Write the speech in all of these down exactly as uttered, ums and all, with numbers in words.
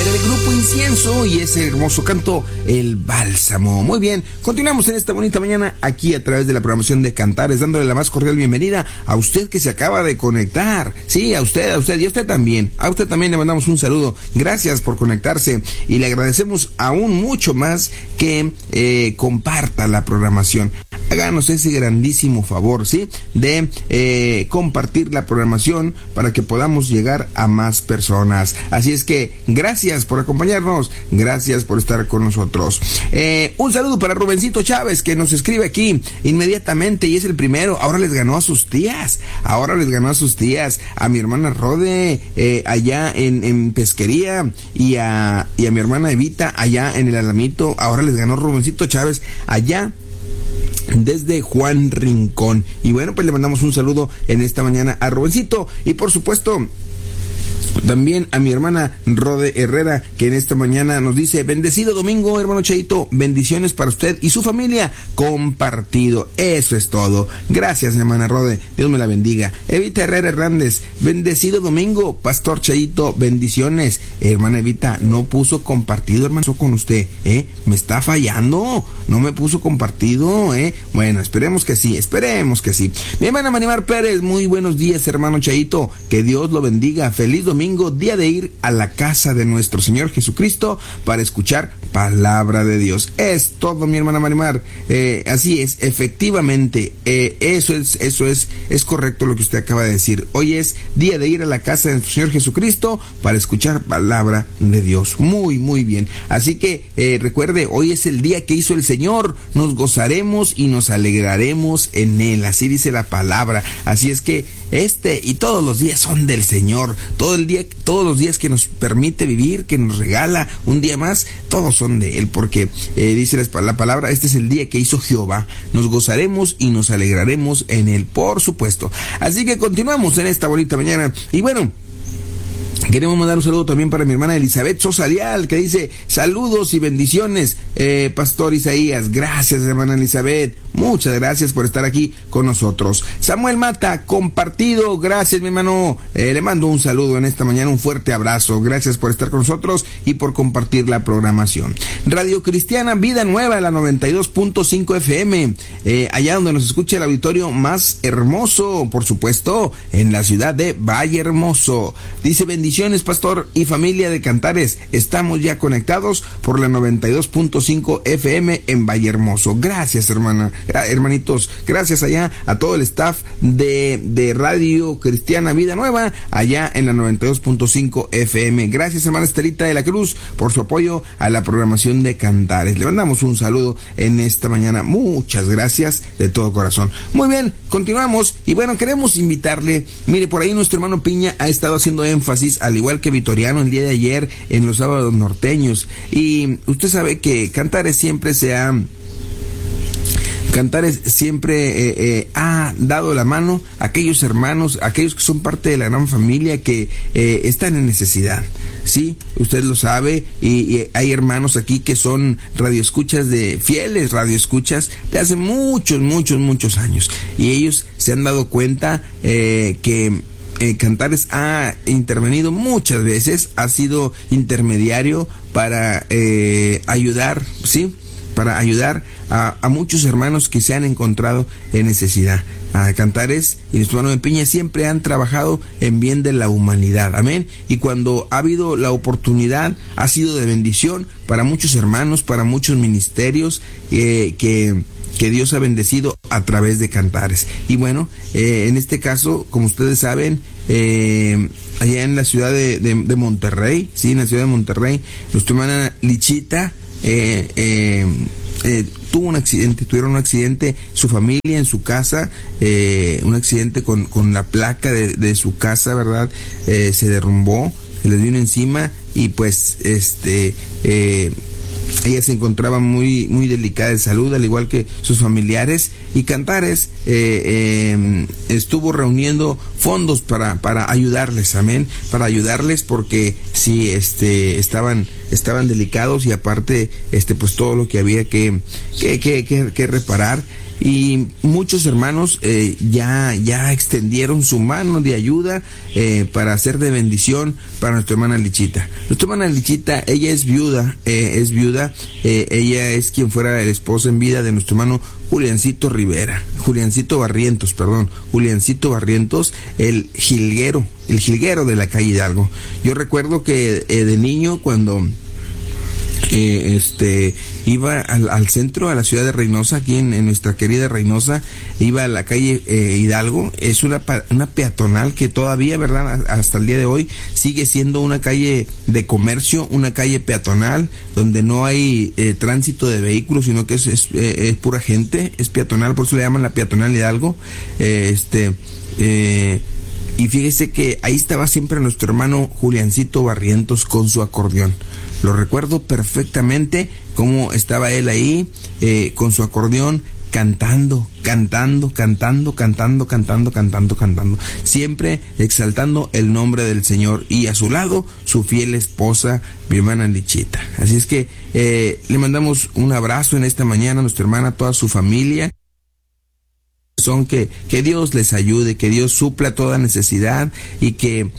Era el grupo Incienso y ese hermoso canto, El Bálsamo. Muy bien, continuamos en esta bonita mañana aquí a través de la programación de Cantares, dándole la más cordial bienvenida a usted que se acaba de conectar. Sí, a usted, a usted y a usted también. A usted también le mandamos un saludo. Gracias por conectarse y le agradecemos aún mucho más que eh, comparta la programación. Háganos ese grandísimo favor, ¿sí? De eh, compartir la programación para que podamos llegar a más personas. Así es que gracias por acompañarnos, gracias por estar con nosotros. Eh, un saludo para Rubencito Chávez, que nos escribe aquí inmediatamente y es el primero. Ahora les ganó a sus tías, ahora les ganó a sus tías, a mi hermana Rode eh, allá en, en Pesquería y a, y a mi hermana Evita allá en el Alamito. Ahora les ganó Rubencito Chávez allá desde Juan Rincón. Y bueno, pues le mandamos un saludo en esta mañana a Rubencito y por supuesto también a mi hermana Rode Herrera, que en esta mañana nos dice: bendecido domingo, hermano Cheito, bendiciones para usted y su familia, compartido. Eso es todo. Gracias, hermana Rode, Dios me la bendiga. Evita Herrera Hernández, bendecido domingo, pastor Cheito, bendiciones. Hermana Evita, no puso compartido, hermano, con usted, ¿eh? Me está fallando, no me puso compartido, ¿eh? Bueno, esperemos que sí, esperemos que sí. Mi hermana Manimar Pérez, muy buenos días, hermano Cheito, que Dios lo bendiga. Feliz domingo, día de ir a la casa de nuestro Señor Jesucristo para escuchar palabra de Dios. Es todo, mi hermana Marimar. Eh, así es, efectivamente, eh, eso es, eso es, es correcto lo que usted acaba de decir. Hoy es día de ir a la casa de nuestro Señor Jesucristo para escuchar palabra de Dios. Muy, muy bien. Así que eh, recuerde, hoy es el día que hizo el Señor. Nos gozaremos y nos alegraremos en Él. Así dice la palabra. Así es que este y todos los días son del Señor. Todo el día, todos los días que nos permite vivir, que nos regala un día más, todos son de Él, porque eh, dice la palabra: este es el día que hizo Jehová. Nos gozaremos y nos alegraremos en Él, por supuesto. Así que continuamos en esta bonita mañana. Y bueno, queremos mandar un saludo también para mi hermana Elizabeth Sosa Leal, que dice: saludos y bendiciones, eh, Pastor Isaías. Gracias, hermana Elizabeth. Muchas gracias por estar aquí con nosotros. Samuel Mata, compartido. Gracias, mi hermano. Eh, le mando un saludo en esta mañana, un fuerte abrazo. Gracias por estar con nosotros y por compartir la programación. Radio Cristiana Vida Nueva, la noventa y dos punto cinco F M. Eh, allá donde nos escucha el auditorio más hermoso, por supuesto, en la ciudad de Valle Hermoso. Dice: bendiciones, pastor y familia de Cantares. Estamos ya conectados por la noventa y dos punto cinco F M en Valle Hermoso. Gracias, hermana. Hermanitos, gracias allá a todo el staff de, de Radio Cristiana Vida Nueva, allá en la noventa y dos punto cinco F M. Gracias, hermana Estelita de la Cruz, por su apoyo a la programación de Cantares. Le mandamos un saludo en esta mañana. Muchas gracias de todo corazón. Muy bien, continuamos. Y bueno, queremos invitarle, mire, por ahí nuestro hermano Piña ha estado haciendo énfasis, al igual que Vitoriano el día de ayer, en los sábados norteños. Y usted sabe que Cantares siempre se ha... Cantares siempre eh, eh, ha dado la mano a aquellos hermanos, a aquellos que son parte de la gran familia que eh, están en necesidad. Sí, usted lo sabe, y, y hay hermanos aquí que son radioescuchas de fieles, radioescuchas de hace muchos, muchos, muchos años. Y ellos se han dado cuenta eh, que eh, Cantares ha intervenido muchas veces, ha sido intermediario para eh, ayudar, ¿sí? para ayudar a, a muchos hermanos que se han encontrado en necesidad. A Cantares y nuestro hermano de Piña siempre han trabajado en bien de la humanidad, amén. Y cuando ha habido la oportunidad, ha sido de bendición para muchos hermanos, para muchos ministerios eh, que, que Dios ha bendecido a través de Cantares. Y bueno, eh, en este caso, como ustedes saben, eh, allá en la ciudad de, de, de Monterrey, sí, en la ciudad de Monterrey, nuestra hermana Lichita, Eh, eh, eh, tuvo un accidente, tuvieron un accidente, su familia en su casa, eh, un accidente con, con la placa de, de su casa, ¿verdad? Eh, se derrumbó, se les vino encima y pues este eh, ella se encontraba muy, muy delicada de salud, al igual que sus familiares, y Cantares eh, eh, estuvo reuniendo fondos para, para ayudarles, amén, para ayudarles porque sí, este, estaban, estaban delicados y aparte, este, pues todo lo que había que, que, que, que, que reparar. y muchos hermanos eh, ya, ya extendieron su mano de ayuda eh, para hacer de bendición para nuestra hermana Lichita. Nuestra hermana Lichita, ella es viuda, eh, es viuda, eh, ella es quien fuera el esposo en vida de nuestro hermano Juliancito Rivera, Juliancito Barrientos, perdón, Juliancito Barrientos, el jilguero, el jilguero de la calle Hidalgo. Yo recuerdo que eh, de niño cuando eh, este iba al, al centro, a la ciudad de Reynosa, aquí en, en nuestra querida Reynosa, iba a la calle eh, Hidalgo, es una, una peatonal que todavía, ¿verdad?, hasta el día de hoy sigue siendo una calle de comercio, una calle peatonal, donde no hay eh, tránsito de vehículos, sino que es, es, eh, es pura gente, es peatonal, por eso le llaman la peatonal Hidalgo, eh, este, eh, y fíjese que ahí estaba siempre nuestro hermano Juliancito Barrientos con su acordeón. Lo recuerdo perfectamente cómo estaba él ahí eh, con su acordeón cantando, cantando, cantando, cantando, cantando, cantando, cantando, siempre exaltando el nombre del Señor, y a su lado su fiel esposa, mi hermana Lichita. Así es que eh, le mandamos un abrazo en esta mañana a nuestra hermana, a toda su familia. Son que, que Dios les ayude, que Dios supla toda necesidad y que eh,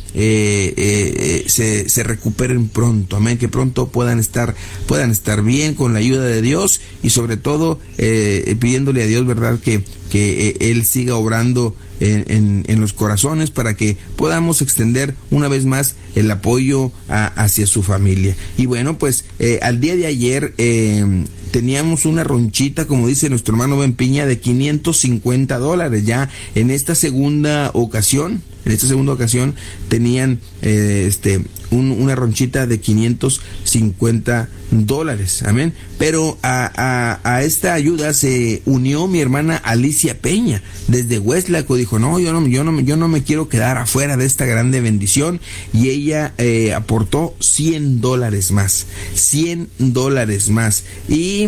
eh, se, se recuperen pronto, amén, que pronto puedan estar, puedan estar bien con la ayuda de Dios, y sobre todo eh, pidiéndole a Dios, verdad, que, que eh, Él siga obrando en, en, en los corazones para que podamos extender una vez más el apoyo a, hacia su familia. Y bueno, pues eh, al día de ayer eh, teníamos una ronchita, como dice nuestro hermano Ben Piña, de quinientos cincuenta dólares. Ya en esta segunda ocasión, en esta segunda ocasión tenían eh, este un, una ronchita de quinientos cincuenta dólares, amén. Pero a, a, a esta ayuda se unió mi hermana Alicia Peña desde Hueslaco. Dijo, no, yo no, yo no, yo no me quiero quedar afuera de esta grande bendición, y ella eh, aportó cien dólares más, cien dólares más, y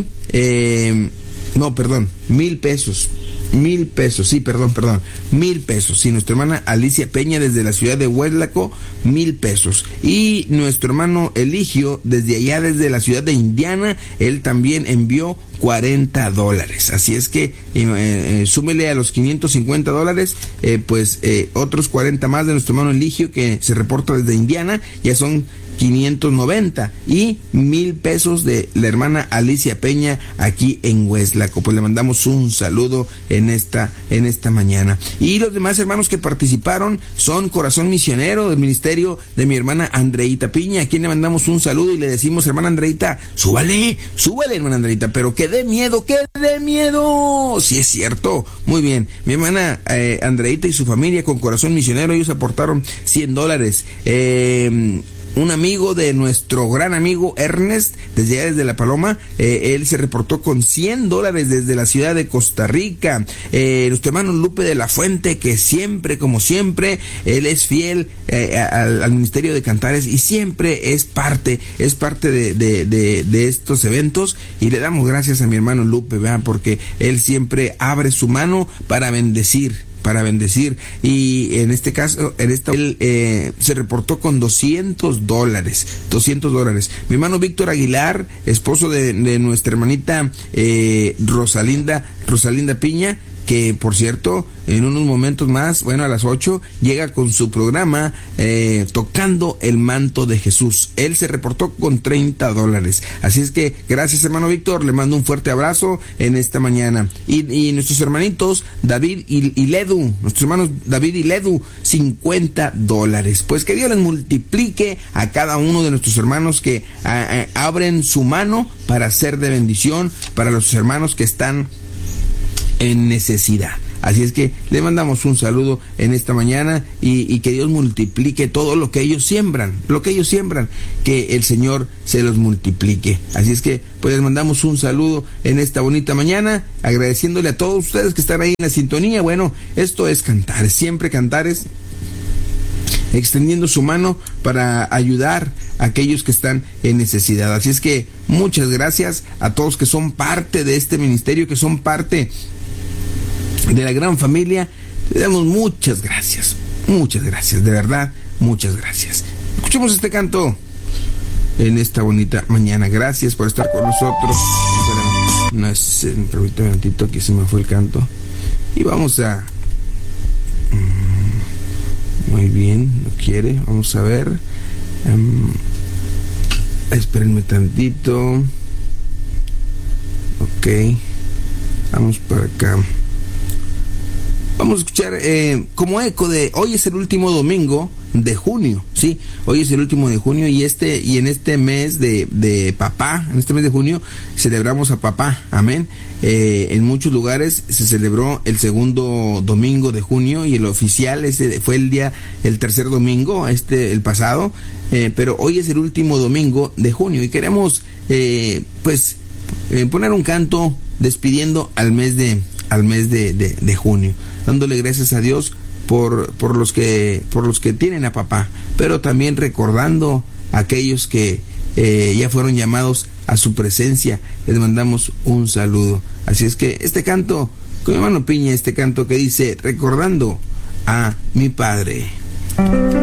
eh, no, perdón, mil pesos. Mil pesos, sí, perdón, perdón, mil pesos. Sí, nuestra hermana Alicia Peña desde la ciudad de Hueslaco, mil pesos. Y nuestro hermano Eligio desde allá, desde la ciudad de Indiana, él también envió cuarenta dólares. Así es que eh, eh, súmele a los quinientos cincuenta dólares, eh, pues eh, otros cuarenta más de nuestro hermano Eligio, que se reporta desde Indiana, ya son quinientos noventa, y mil pesos de la hermana Alicia Peña aquí en Hueslaco. Pues le mandamos un saludo en esta en esta mañana. Y los demás hermanos que participaron son Corazón Misionero del ministerio de mi hermana Andreita Piña, a quien le mandamos un saludo y le decimos, hermana Andreita, súbale, súbale, hermana Andreita, pero que dé miedo, que dé miedo. Sí, es cierto. Muy bien. Mi hermana eh, Andreita y su familia con Corazón Misionero, ellos aportaron cien dólares. Eh... Un amigo de nuestro gran amigo Ernest, desde allá desde La Paloma, eh, él se reportó con cien dólares desde la ciudad de Costa Rica. Eh, nuestro hermano Lupe de la Fuente, que siempre, como siempre, él es fiel eh, al, al Ministerio de Cantares y siempre es parte, es parte de, de, de, de estos eventos, y le damos gracias a mi hermano Lupe, ¿verdad? Porque él siempre abre su mano para bendecir. para bendecir, y en este caso, en esta, él eh, se reportó con doscientos dólares, doscientos dólares. Mi hermano Víctor Aguilar, esposo de, de nuestra hermanita eh, Rosalinda, Rosalinda Piña, que por cierto, en unos momentos más, bueno, a las ocho, llega con su programa eh, Tocando el Manto de Jesús. Él se reportó con treinta dólares. Así es que, gracias hermano Víctor, le mando un fuerte abrazo en esta mañana. Y, y nuestros hermanitos, David y, y Ledu, nuestros hermanos David y Ledu, cincuenta dólares. Pues que Dios les multiplique a cada uno de nuestros hermanos que a, a, abren su mano para ser de bendición para los hermanos que están en necesidad. Así es que le mandamos un saludo en esta mañana, y, y que Dios multiplique todo lo que ellos siembran, lo que ellos siembran, que el Señor se los multiplique. Así es que pues les mandamos un saludo en esta bonita mañana, agradeciéndole a todos ustedes que están ahí en la sintonía. Bueno, esto es Cantares, siempre Cantares, extendiendo su mano para ayudar a aquellos que están en necesidad. Así es que muchas gracias a todos que son parte de este ministerio, que son parte de la gran familia. Le damos muchas gracias, muchas gracias, de verdad, muchas gracias. Escuchemos este canto en esta bonita mañana. Gracias por estar con nosotros. no es, permítame un momentito, aquí se me fue el canto. Y vamos a... Muy bien, no quiere, vamos a ver. Um, espérenme tantito. Ok, vamos para acá. Vamos a escuchar eh, como eco de hoy es el último domingo de junio, sí, hoy es el último de junio y este y en este mes de, de papá, en este mes de junio celebramos a papá, amén. Eh, en muchos lugares se celebró el segundo domingo de junio y el oficial ese fue el día, el tercer domingo, este el pasado, eh, pero hoy es el último domingo de junio y queremos eh, pues eh, poner un canto despidiendo al mes de al mes de, de, de junio, dándole gracias a Dios por, por los que por los que tienen a papá, pero también recordando a aquellos que eh, ya fueron llamados a su presencia. Les mandamos un saludo. Así es que este canto, con mi hermano Piña, este canto que dice recordando a mi padre.